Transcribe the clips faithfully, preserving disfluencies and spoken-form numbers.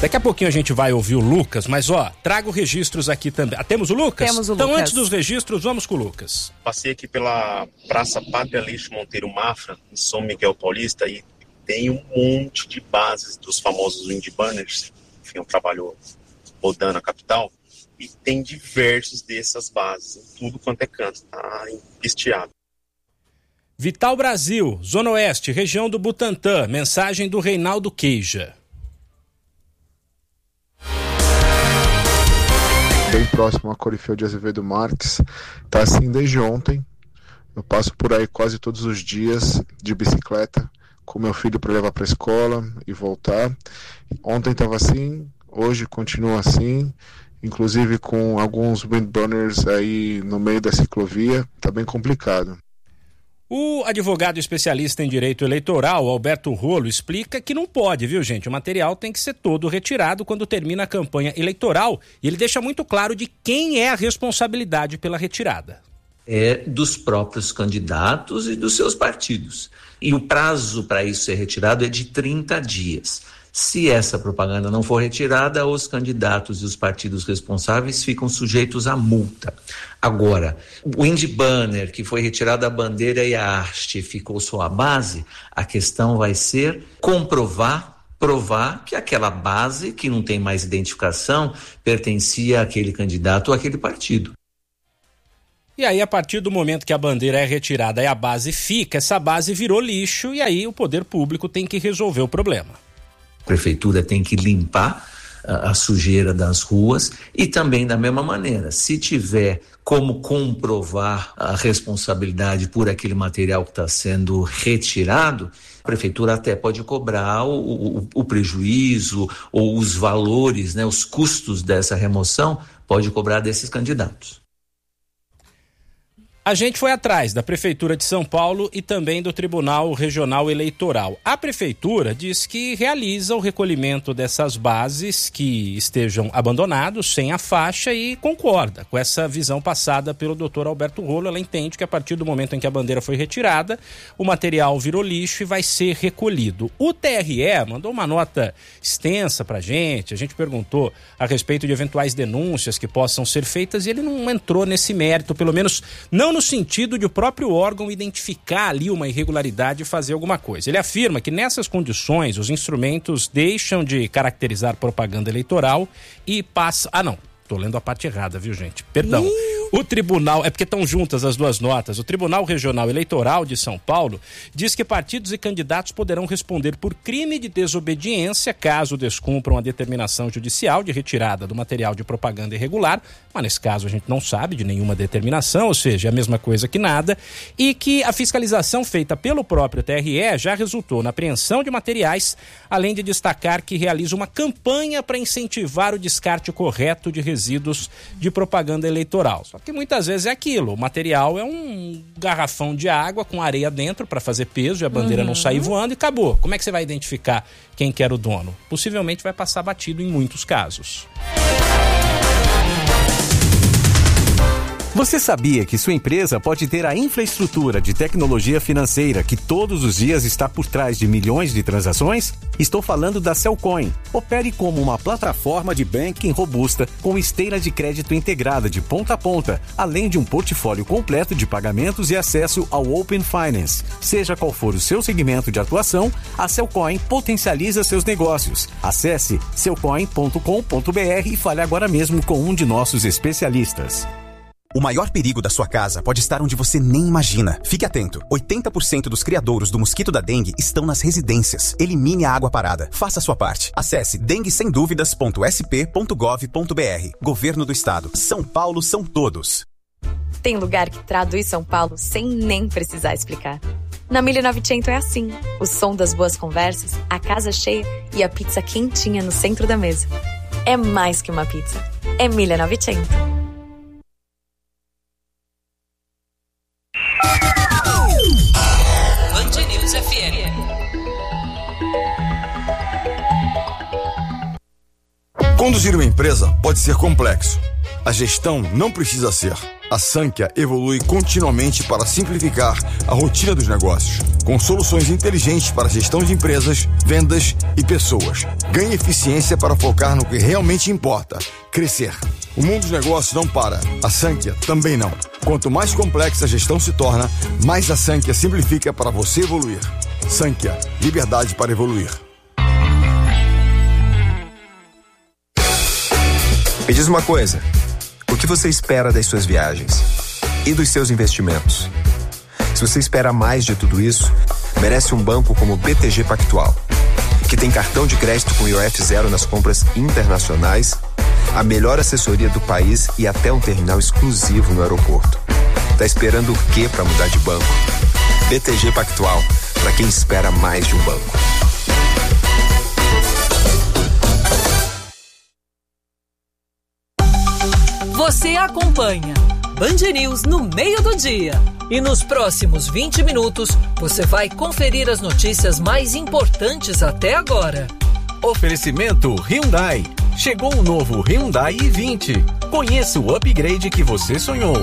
Daqui a pouquinho a gente vai ouvir o Lucas, mas ó, trago registros aqui também. Ah, temos o Lucas? Temos o então, Lucas. Antes dos registros, vamos com o Lucas. Passei aqui pela Praça Padre Aleixo Monteiro Mafra, em São Miguel Paulista, e tem um monte de bases dos famosos Wind Banners, enfim, um trabalho rodando a capital, e tem diversos dessas bases, em tudo quanto é canto, tá empesteado. Vital Brasil, Zona Oeste, região do Butantã, mensagem do Reinaldo Queija. Bem próximo a Corifeu de Azevedo Marques, tá assim desde ontem. Eu passo por aí quase todos os dias de bicicleta com meu filho para levar para a escola e voltar. Ontem estava assim, hoje continua assim, inclusive com alguns windburners aí no meio da ciclovia, tá bem complicado. O advogado especialista em direito eleitoral, Alberto Rolo, explica que não pode, viu, gente? O material tem que ser todo retirado quando termina a campanha eleitoral. E ele deixa muito claro de quem é a responsabilidade pela retirada. É dos próprios candidatos e dos seus partidos. E o prazo para isso ser retirado é de trinta dias. Se essa propaganda não for retirada, os candidatos e os partidos responsáveis ficam sujeitos à multa. Agora, o Wind Banner, que foi retirada a bandeira e a haste, ficou só a base, a questão vai ser comprovar, provar que aquela base, que não tem mais identificação, pertencia àquele candidato ou àquele partido. E aí, a partir do momento que a bandeira é retirada e a base fica, essa base virou lixo e aí o poder público tem que resolver o problema. A prefeitura tem que limpar a, a sujeira das ruas e também da mesma maneira, se tiver como comprovar a responsabilidade por aquele material que está sendo retirado, a prefeitura até pode cobrar o, o, o prejuízo ou os valores, né, os custos dessa remoção, pode cobrar desses candidatos. A gente foi atrás da Prefeitura de São Paulo e também do Tribunal Regional Eleitoral. A Prefeitura diz que realiza o recolhimento dessas bases que estejam abandonados, sem a faixa, e concorda com essa visão passada pelo doutor Alberto Rolo. Ela entende que a partir do momento em que a bandeira foi retirada, o material virou lixo e vai ser recolhido. O T R E mandou uma nota extensa pra gente, a gente perguntou a respeito de eventuais denúncias que possam ser feitas e ele não entrou nesse mérito, pelo menos não no sentido de o próprio órgão identificar ali uma irregularidade e fazer alguma coisa. Ele afirma que nessas condições os instrumentos deixam de caracterizar propaganda eleitoral e passa... Ah, não. Tô lendo a parte errada, viu, gente? Perdão. O tribunal, é porque estão juntas as duas notas, o Tribunal Regional Eleitoral de São Paulo diz que partidos e candidatos poderão responder por crime de desobediência caso descumpram a determinação judicial de retirada do material de propaganda irregular, mas nesse caso a gente não sabe de nenhuma determinação, ou seja, é a mesma coisa que nada, e que a fiscalização feita pelo próprio T R E já resultou na apreensão de materiais, além de destacar que realiza uma campanha para incentivar o descarte correto de resíduos de propaganda eleitoral. Só que muitas vezes é aquilo, o material é um garrafão de água com areia dentro para fazer peso e a bandeira uhum. não sair voando e acabou. Como é que você vai identificar quem que era o dono? Possivelmente vai passar batido em muitos casos. Você sabia que sua empresa pode ter a infraestrutura de tecnologia financeira que todos os dias está por trás de milhões de transações? Estou falando da Cellcoin. Opere como uma plataforma de banking robusta com esteira de crédito integrada de ponta a ponta, além de um portfólio completo de pagamentos e acesso ao Open Finance. Seja qual for o seu segmento de atuação, a Cellcoin potencializa seus negócios. Acesse cellcoin ponto com ponto b r e fale agora mesmo com um de nossos especialistas. O maior perigo da sua casa pode estar onde você nem imagina. Fique atento. oitenta por cento dos criadouros do mosquito da dengue estão nas residências. Elimine a água parada. Faça a sua parte. Acesse dengue sem dúvidas ponto s p ponto gov ponto b r. Governo do Estado. São Paulo são todos. Tem lugar que traduz São Paulo sem nem precisar explicar. Na mil e novecentos é assim. O som das boas conversas, a casa cheia e a pizza quentinha no centro da mesa. É mais que uma pizza. É mil e novecentos. Band News F M. Conduzir uma empresa pode ser complexo. A gestão não precisa ser. A Sankhya evolui continuamente para simplificar a rotina dos negócios, com soluções inteligentes para a gestão de empresas, vendas e pessoas. Ganhe eficiência para focar no que realmente importa, crescer. O mundo dos negócios não para, a Sankhya também não. Quanto mais complexa a gestão se torna, mais a Sankhya simplifica para você evoluir. Sankhya, liberdade para evoluir. Me diz uma coisa. O que você espera das suas viagens? E dos seus investimentos? Se você espera mais de tudo isso, merece um banco como o B T G Pactual, que tem cartão de crédito com I O F zero nas compras internacionais, a melhor assessoria do país e até um terminal exclusivo no aeroporto. Tá esperando o quê para mudar de banco? B T G Pactual, para quem espera mais de um banco. Você acompanha Band News no meio do dia. E nos próximos vinte minutos, você vai conferir as notícias mais importantes até agora. Oferecimento Hyundai. Chegou o novo Hyundai i vinte. Conheça o upgrade que você sonhou.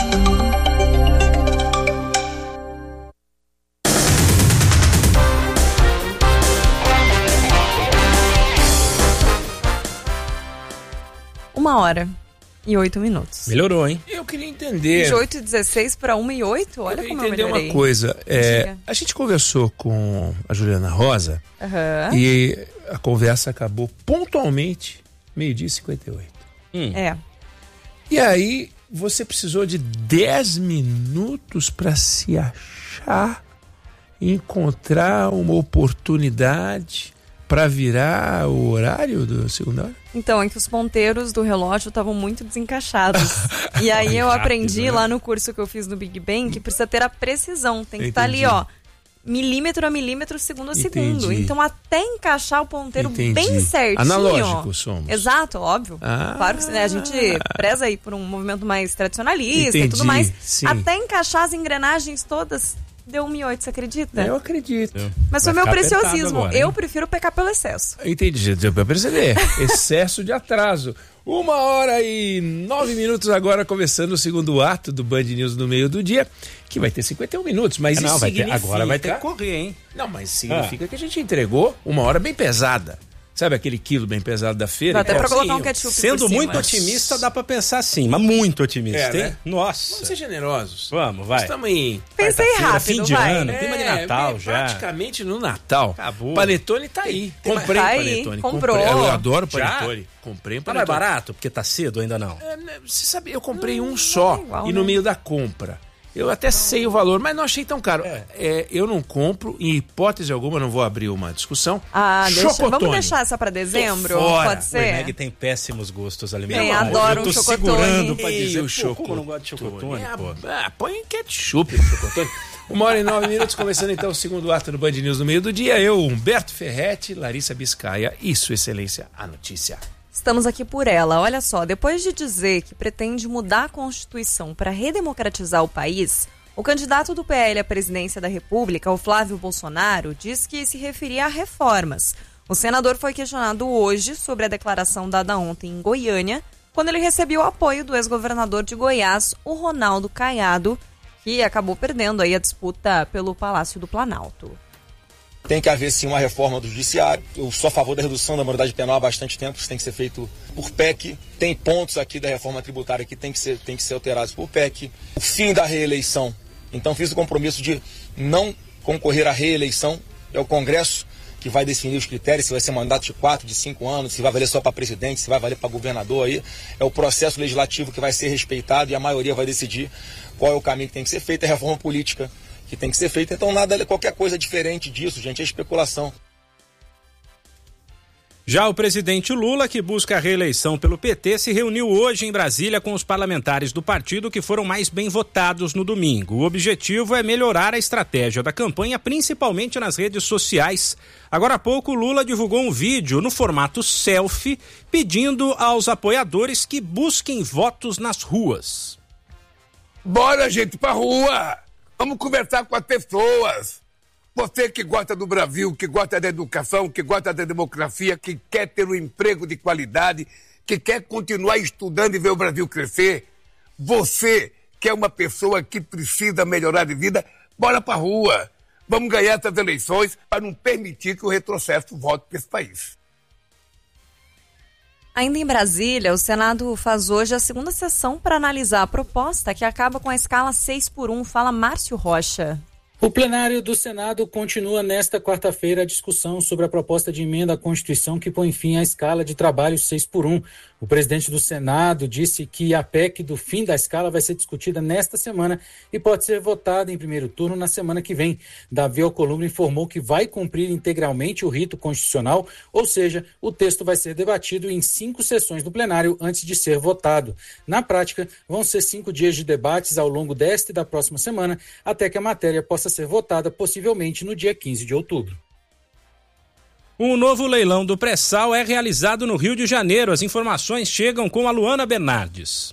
Uma hora e oito minutos. Melhorou, hein? Eu queria entender... De oito e dezesseis para uma e oito? Olha como eu melhorei. Eu entender uma coisa. É, a gente conversou com a Juliana Rosa uhum. e a conversa acabou pontualmente meio-dia e cinquenta e oito. Hum. É. E aí você precisou de dez minutos para se achar, encontrar uma oportunidade para virar o horário do segundo hora? Então, é que os ponteiros do relógio estavam muito desencaixados. E aí eu rápido, aprendi né? lá no curso que eu fiz no Big Bang que precisa ter a precisão. Tem que estar tá ali, ó, milímetro a milímetro, segundo a Entendi. segundo. Então, até encaixar o ponteiro Entendi. bem certinho. Analógico somos. Exato, óbvio. Ah, claro que né, a gente preza aí por um movimento mais tradicionalista Entendi. e tudo mais. Sim. Até encaixar as engrenagens todas... Deu uma e oito, você acredita? Eu acredito. Mas foi meu preciosismo. Agora, eu prefiro pecar pelo excesso. Entendi, deu pra perceber. Excesso de atraso. Uma hora e nove minutos agora, começando o segundo ato do Band News no meio do dia, que vai ter cinquenta e um minutos, mas é, não, isso vai significa... ter, agora vai ter que correr, hein? Não, mas significa ah. que a gente entregou uma hora bem pesada. Sabe aquele quilo bem pesado da feira? Dá até pra colocar um ketchup Sendo por cima. muito otimista, dá pra pensar assim, mas muito otimista, é, hein? Né? Nossa. Vamos ser generosos. Vamos, vai. Estamos em... Pensei rápido, fim de vai. ano, clima de Natal é, já. Praticamente no Natal. Acabou. Panetone tá aí. Comprei tá panetone. Aí, comprou. Comprei. Eu adoro já? panetone. Comprei um Tá panetone. mais barato? Porque tá cedo ou ainda não? É, você sabe, eu comprei hum, um só. É igual, e né? no meio da compra. Eu até sei o valor, mas não achei tão caro. É. É, eu não compro, em hipótese alguma, não vou abrir uma discussão. Ah, deixa, vamos deixar essa pra dezembro? Pode ser? O Eneg tem péssimos gostos alimentares. Bem, adoro eu tô um chocotone. segurando pra dizer, o chocotone. Como não gosta de chocotone, é, pô? Ah, põe ketchup no chocotone. Uma hora e nove minutos, começando então o segundo ato do Band News no meio do dia. Eu, Humberto Ferretti, Larissa Biscaia e Sua Excelência, a notícia. Estamos aqui por ela. Olha só, depois de dizer que pretende mudar a Constituição para redemocratizar o país... O candidato do P L à presidência da República, o Flávio Bolsonaro, diz que se referia a reformas. O senador foi questionado hoje sobre a declaração dada ontem em Goiânia, quando ele recebeu o apoio do ex-governador de Goiás, o Ronaldo Caiado, que acabou perdendo aí a disputa pelo Palácio do Planalto. Tem que haver sim uma reforma do judiciário. Eu sou a favor da redução da maioridade penal há bastante tempo, isso tem que ser feito por P E C. Tem pontos aqui da reforma tributária que tem que ser, tem que ser alterados por P E C. O fim da reeleição. Então fiz o compromisso de não concorrer à reeleição. É o Congresso que vai definir os critérios, se vai ser mandato de quatro, de cinco anos, se vai valer só para presidente, se vai valer para governador aí. É o processo legislativo que vai ser respeitado e a maioria vai decidir qual é o caminho que tem que ser feito. É a reforma política que tem que ser feita. Então nada, qualquer coisa diferente disso, gente, é especulação. Já o presidente Lula, que busca a reeleição pelo P T, se reuniu hoje em Brasília com os parlamentares do partido que foram mais bem votados no domingo. O objetivo é melhorar a estratégia da campanha, principalmente nas redes sociais. Agora há pouco, Lula divulgou um vídeo no formato selfie, pedindo aos apoiadores que busquem votos nas ruas. Bora, gente, pra rua! Vamos conversar com as pessoas! Você que gosta do Brasil, que gosta da educação, que gosta da democracia, que quer ter um emprego de qualidade, que quer continuar estudando e ver o Brasil crescer, você que é uma pessoa que precisa melhorar de vida, bora pra rua. Vamos ganhar essas eleições para não permitir que o retrocesso volte para esse país. Ainda em Brasília, o Senado faz hoje a segunda sessão para analisar a proposta que acaba com a escala seis por um. Fala Márcio Rocha. O plenário do Senado continua nesta quarta-feira a discussão sobre a proposta de emenda à Constituição que põe fim à escala de trabalho seis por um. O presidente do Senado disse que a P E C do fim da escala vai ser discutida nesta semana e pode ser votada em primeiro turno na semana que vem. Davi Alcolumbre informou que vai cumprir integralmente o rito constitucional, ou seja, o texto vai ser debatido em cinco sessões do plenário antes de ser votado. Na prática, vão ser cinco dias de debates ao longo desta e da próxima semana, até que a matéria possa ser votada possivelmente no dia quinze de outubro. Um novo leilão do pré-sal é realizado no Rio de Janeiro. As informações chegam com a Luana Bernardes.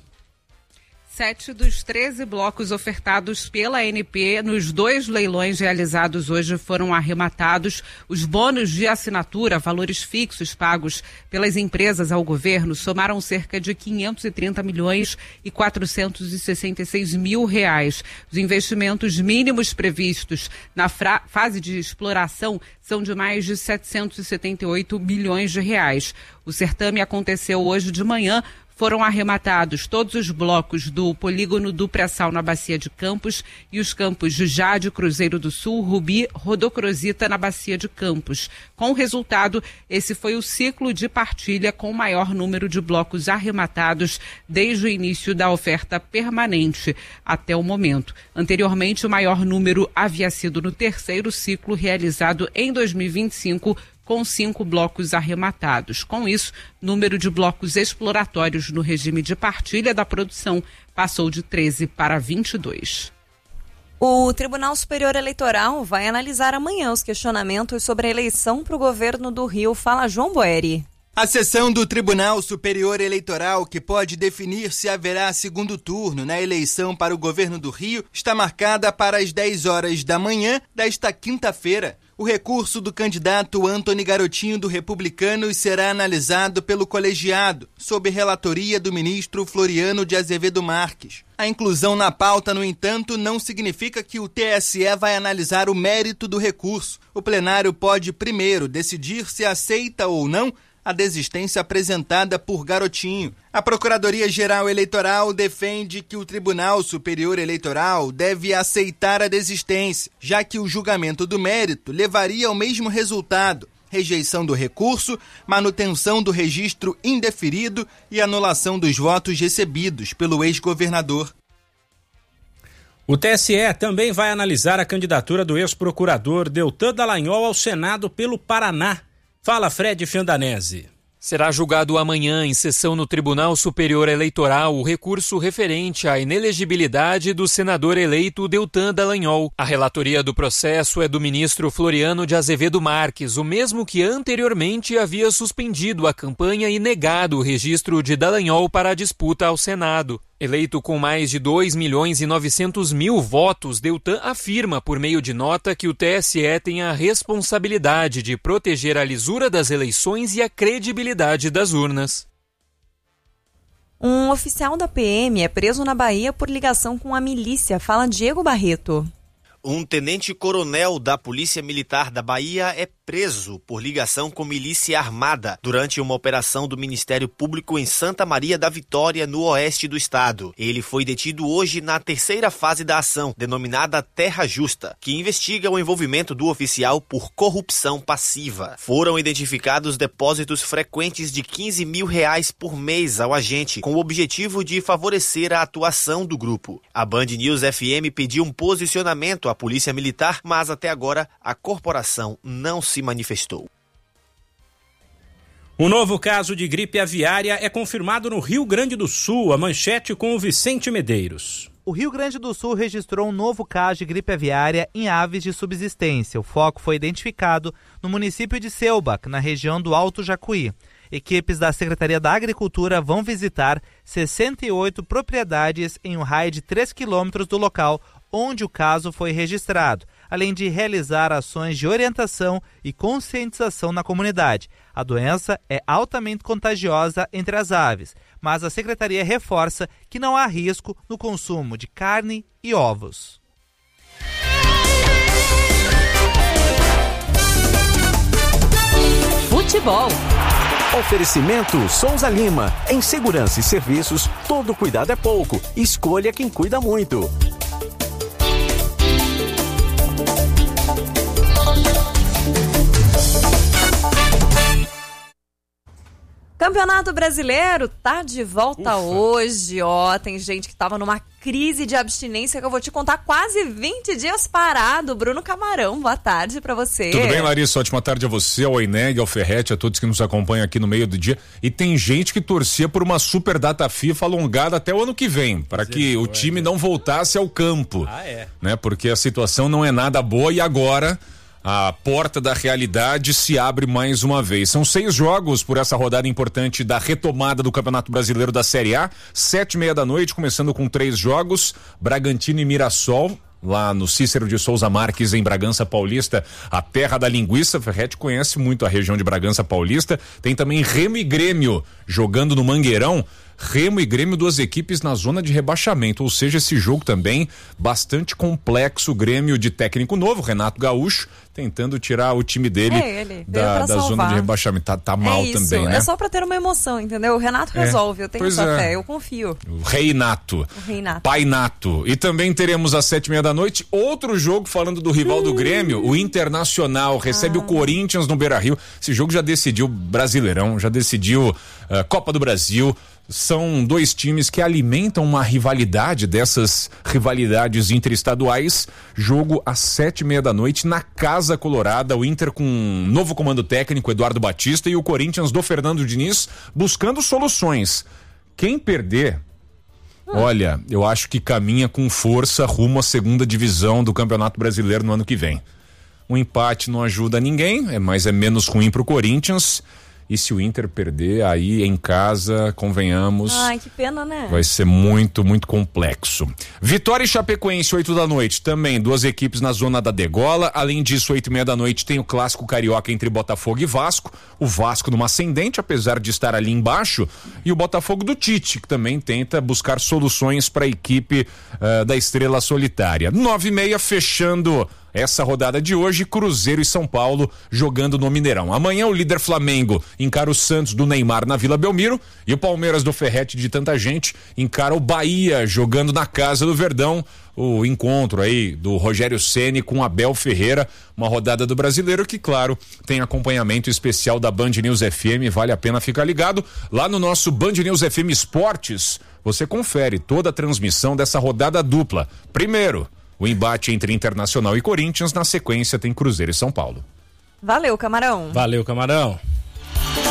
Sete dos treze blocos ofertados pela A N P nos dois leilões realizados hoje foram arrematados. Os bônus de assinatura, valores fixos pagos pelas empresas ao governo, somaram cerca de quinhentos e trinta milhões e quatrocentos e sessenta e seis mil reais. Os investimentos mínimos previstos na fra- fase de exploração são de mais de setecentos e setenta e oito milhões de reais. O certame aconteceu hoje de manhã. Foram arrematados todos os blocos do polígono do Pré-Sal na Bacia de Campos e os campos de Jade, Cruzeiro do Sul, Rubi, Rodocrosita na Bacia de Campos. Com o resultado, esse foi o ciclo de partilha com o maior número de blocos arrematados desde o início da oferta permanente até o momento. Anteriormente, o maior número havia sido no terceiro ciclo realizado em dois mil e vinte e cinco, com cinco blocos arrematados. Com isso, o número de blocos exploratórios no regime de partilha da produção passou de treze para vinte e dois. O Tribunal Superior Eleitoral vai analisar amanhã os questionamentos sobre a eleição para o governo do Rio. Fala João Boeri. A sessão do Tribunal Superior Eleitoral, que pode definir se haverá segundo turno na eleição para o governo do Rio, está marcada para as dez horas da manhã desta quinta-feira. O recurso do candidato Antony Garotinho do Republicanos será analisado pelo colegiado, sob relatoria do ministro Floriano de Azevedo Marques. A inclusão na pauta, no entanto, não significa que o T S E vai analisar o mérito do recurso. O plenário pode primeiro decidir se aceita ou não a desistência apresentada por Garotinho. A Procuradoria-Geral Eleitoral defende que o Tribunal Superior Eleitoral deve aceitar a desistência, já que o julgamento do mérito levaria ao mesmo resultado: rejeição do recurso, manutenção do registro indeferido e anulação dos votos recebidos pelo ex-governador. O T S E também vai analisar a candidatura do ex-procurador Deltan Dallagnol ao Senado pelo Paraná. Fala, Fred Fiandanese. Será julgado amanhã, em sessão no Tribunal Superior Eleitoral, o recurso referente à inelegibilidade do senador eleito Deltan Dallagnol. A relatoria do processo é do ministro Floriano de Azevedo Marques, o mesmo que anteriormente havia suspendido a campanha e negado o registro de Dallagnol para a disputa ao Senado. Eleito com mais de dois milhões e novecentos mil votos, Deltan afirma, por meio de nota, que o T S E tem a responsabilidade de proteger a lisura das eleições e a credibilidade das urnas. Um oficial da P M é preso na Bahia por ligação com a milícia. Fala Diego Barreto. Um tenente-coronel da Polícia Militar da Bahia é preso por ligação com milícia armada durante uma operação do Ministério Público em Santa Maria da Vitória, no oeste do estado. Ele foi detido hoje na terceira fase da ação, denominada Terra Justa, que investiga o envolvimento do oficial por corrupção passiva. Foram identificados depósitos frequentes de quinze mil reais por mês ao agente, com o objetivo de favorecer a atuação do grupo. A Band News F M pediu um posicionamento à Polícia Militar, mas até agora a corporação não se manifestou. Um novo caso de gripe aviária é confirmado no Rio Grande do Sul. A manchete com o Vicente Medeiros. O Rio Grande do Sul registrou um novo caso de gripe aviária em aves de subsistência. O foco foi identificado no município de Selbach, na região do Alto Jacuí. Equipes da Secretaria da Agricultura vão visitar sessenta e oito propriedades em um raio de três quilômetros do local onde o caso foi registrado. além de realizar ações de orientação e conscientização na comunidade. A doença é altamente contagiosa entre as aves, mas a secretaria reforça que não há risco no consumo de carne e ovos. Futebol. Oferecimento Souza Lima. Em segurança e serviços, todo cuidado é pouco. Escolha quem cuida muito. Campeonato Brasileiro tá de volta Ufa. hoje, ó. Tem gente que tava numa crise de abstinência que eu vou te contar, quase vinte dias parado. Bruno Camarão, boa tarde pra você. Tudo bem, Larissa? Ótima tarde a você, ao Oineg, ao Ferretti, a todos que nos acompanham aqui no meio do dia. E tem gente que torcia por uma super data FIFA alongada até o ano que vem, para que o time não voltasse ao campo. Ah, é? Né? Porque a situação não é nada boa e agora a porta da realidade se abre mais uma vez. São seis jogos por essa rodada importante da retomada do Campeonato Brasileiro da Série A. Sete e meia da noite, começando com três jogos. Bragantino e Mirassol, lá no Cícero de Souza Marques, em Bragança Paulista, a terra da linguiça. Ferretti conhece muito a região de Bragança Paulista. Tem também Remo e Grêmio jogando no Mangueirão. Remo e Grêmio, duas equipes na zona de rebaixamento, ou seja, esse jogo também bastante complexo. Grêmio de técnico novo, Renato Gaúcho, tentando tirar o time dele é ele, da, da zona de rebaixamento. Tá, tá mal é isso, também, né? É só pra ter uma emoção, entendeu? O Renato é, resolve, eu tenho essa é. fé, eu confio. O Reinato, o Reinato. Pai Nato. E também teremos às sete e meia da noite outro jogo falando do rival hum. do Grêmio, o Internacional, recebe ah. o Corinthians no Beira-Rio. Esse jogo já decidiu Brasileirão, já decidiu uh, Copa do Brasil. São dois times que alimentam uma rivalidade, dessas rivalidades interestaduais. Jogo às sete e meia da noite na Casa Colorada. O Inter com um novo comando técnico, Eduardo Batista, e o Corinthians do Fernando Diniz buscando soluções. Quem perder, hum. olha, eu acho que caminha com força rumo à segunda divisão do Campeonato Brasileiro no ano que vem. Um empate não ajuda ninguém, é, mas é menos ruim pro Corinthians. E se o Inter perder, aí em casa, convenhamos. Ai, que pena, né? Vai ser muito, muito complexo. Vitória e Chapecoense, oito da noite. Também duas equipes na zona da degola. Além disso, oito e meia da noite, tem o clássico carioca entre Botafogo e Vasco. O Vasco numa ascendente, apesar de estar ali embaixo. E o Botafogo do Tite, que também tenta buscar soluções para a equipe uh, da Estrela Solitária. Nove e meia, fechando essa rodada de hoje, Cruzeiro e São Paulo jogando no Mineirão. Amanhã o líder Flamengo encara o Santos do Neymar na Vila Belmiro e o Palmeiras do Ferretti de tanta gente encara o Bahia jogando na Casa do Verdão. O encontro aí do Rogério Ceni com Abel Ferreira, uma rodada do Brasileiro que, claro, tem acompanhamento especial da Band News F M, vale a pena ficar ligado. Lá no nosso Band News F M Esportes, você confere toda a transmissão dessa rodada dupla. Primeiro, o embate entre Internacional e Corinthians, na sequência tem Cruzeiro e São Paulo. Valeu, Camarão. Valeu, Camarão.